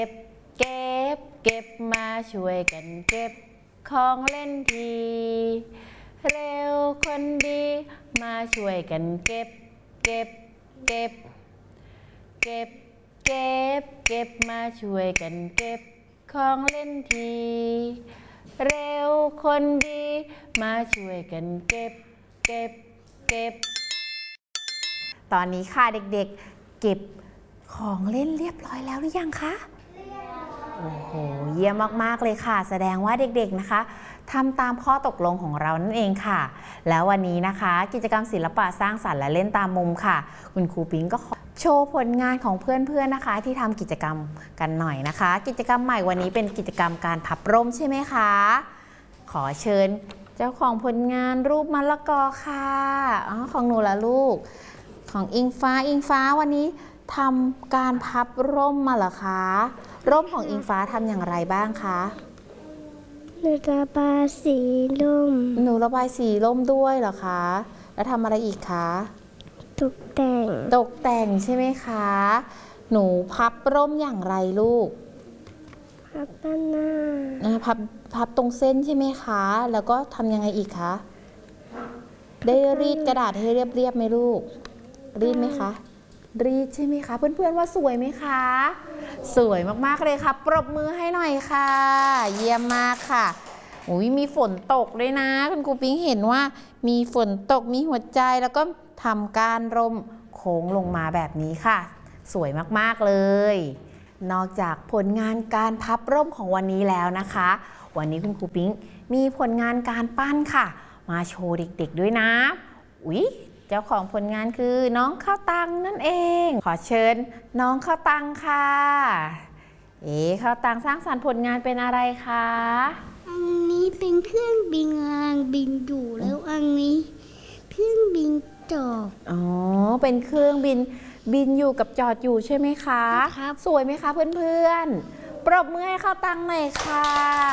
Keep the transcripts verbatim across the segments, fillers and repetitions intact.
เก็บเก็บเก็บมาช่วยกันเก็บของเล่นทีเร็วคนดีมาช่วยกันเก็บเก็บเก็บเก็บเก็บเก็บมาช่วยกันเก็บของเล่นทีเร็วคนดีมาช่วยกันเก็บเก็บเก็บตอนนี้ค่ะเด็กๆเก็บของเล่นเรียบร้อยแล้วหรือยังคะโอ้โหเยี่ยมมากๆเลยค่ะแสดงว่าเด็กๆนะคะทำตามข้อตกลงของเรานั่นเองค่ะแล้ววันนี้นะคะกิจกรรมศิลปะสร้างสรรค์และเล่นตามมุมค่ะคุณครูปิ๊งก็ขอโชว์ผลงานของเพื่อนๆนะคะที่ทำกิจกรรมกันหน่อยนะคะกิจกรรมใหม่วันนี้เป็นกิจกรรมการพับร่มใช่ไหมคะขอเชิญเจ้าของผลงานรูปมะละกอค่ะอ๋อของหนูละลูกของอิงฟ้าอิงฟ้าวันนี้ทำการพับร่มมาเหรอคะร่มของอิงฟ้าทำอย่างไรบ้างคะหนูระบายสีร่มหนูระบายสีร่มด้วยเหรอคะแล้วทำอะไรอีกคะตกแต่งตกแต่งใช่ไหมคะหนูพับร่มอย่างไรลูกพับด้านหน้าพับพับตรงเส้นใช่ไหมคะแล้วก็ทำยังไงอีกคะได้รีดกระดาษให้เรียบๆไหมลูกรีดไหมคะรีดใช่ไหมคะเพื่อนๆว่าสวยไหมคะสวยมากๆเลยค่ะปรบมือให้หน่อยค่ะเยี่ยมมากค่ะอุ้ยมีฝนตกด้วยนะคุณครูปิ๊งเห็นว่ามีฝนตกมีหัวใจแล้วก็ทำการร่มโค้งลงมาแบบนี้ค่ะสวยมากๆเลยนอกจากผลงานการพับร่มของวันนี้แล้วนะคะวันนี้คุณครูปิ๊งมีผลงานการปั้นค่ะมาโชว์เด็กๆด้วยนะอุ๊ยเจ้าของผลงานคือน้องข้าวตังนั่นเองขอเชิญน้องข้าวตังค่ะเอ๋ข้าวตังสร้างสรรค์ผลงานเป็นอะไรคะอันนี้เป็นเครื่องบินกำลังบินอยู่แล้วอันนี้เครื่องบินจอดอ๋อเป็นเครื่องบินบินอยู่กับจอดอยู่ใช่ไหมคะครับสวยไหมคะเพื่อนๆปรบมือให้ข้าวตังหน่อยค่ะ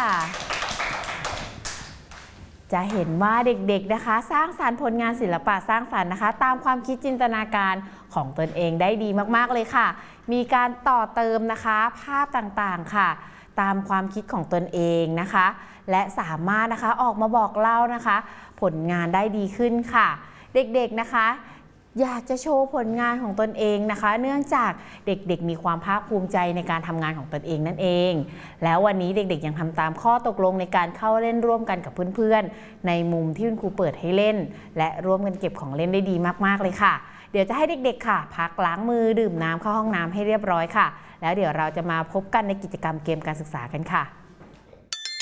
จะเห็นว่าเด็กๆนะคะสร้างสรรค์ผลงานศิลปะสร้างสรรค์นะคะตามความคิดจินตนาการของตนเองได้ดีมากๆเลยค่ะมีการต่อเติมนะคะภาพต่างๆค่ะตามความคิดของตนเองนะคะและสามารถนะคะออกมาบอกเล่านะคะผลงานได้ดีขึ้นค่ะเด็กๆนะคะอยากจะโชว์ผลงานของตนเองนะคะเนื่องจากเด็กๆมีความภาคภูมิใจในการทำงานของตนเองนั่นเองแล้ววันนี้เด็กๆยังทำตามข้อตกลงในการเข้าเล่นร่วมกันกับเพื่อนๆในมุมที่คุณครูเปิดให้เล่นและร่วมกันเก็บของเล่นได้ดีมากๆเลยค่ะเดี๋ยวจะให้เด็กๆค่ะพักล้างมือดื่มน้ำเข้าห้องน้ำให้เรียบร้อยค่ะแล้วเดี๋ยวเราจะมาพบกันในกิจกรรมเกมการศึกษากันค่ะ